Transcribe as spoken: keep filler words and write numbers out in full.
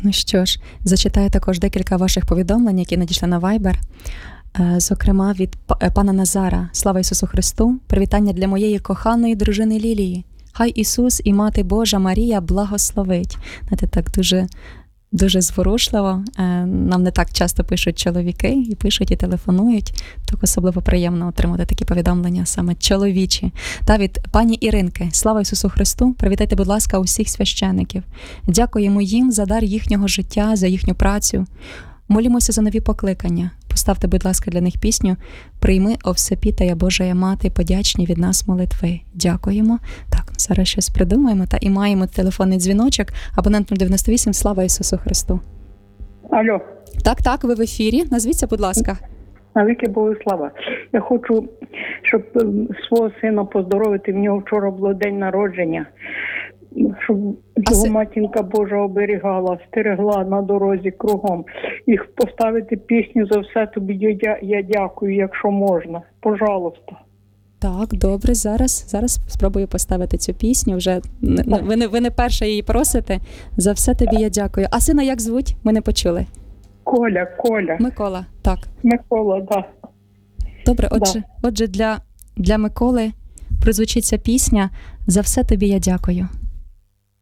Ну що ж, зачитаю також декілька ваших повідомлень, які надійшли на Viber. Е, Зокрема, від п- е, пана Назара. Слава Ісусу Христу! Привітання для моєї коханої дружини Лілії. Хай Ісус і Мати Божа Марія благословить. Знаєте, так дуже, дуже зворушливо. Е, Нам не так часто пишуть чоловіки, і пишуть, і телефонують. Так особливо приємно отримати такі повідомлення, саме чоловічі. Та від пані Іринки. Слава Ісусу Христу! Привітайте, будь ласка, усіх священиків. Дякуємо їм за дар їхнього життя, за їхню працю. Молімося за нові покликання. Поставте, будь ласка, для них пісню «Прийми, о всепітая Божая Мати, подячні від нас молитви». Дякуємо. Так, зараз щось придумаємо та і маємо телефонний дзвіночок. Абонент нуль дев'яносто вісім. Слава Ісусу Христу! Алло, Так, так, ви в ефірі. Назвіться, будь ласка. навіки Богослава. Я хочу, щоб ем, свого сина поздоровити. В нього вчора було день народження. Щоб А його си- матінка Божа оберігала, стерегла на дорозі кругом. І поставити пісню «За все тобі я, я дякую», якщо можна. Пожалуйста. Так, добре, зараз, зараз спробую поставити цю пісню. Вже не- не- ви не, ви не перша її просите. За все тобі я дякую. А сина як звуть? Ми не почули. Коля, Коля, Микола, так. Микола, да. Добре, отже, отже для, для Миколи прозвучить ця пісня «За все тобі я дякую».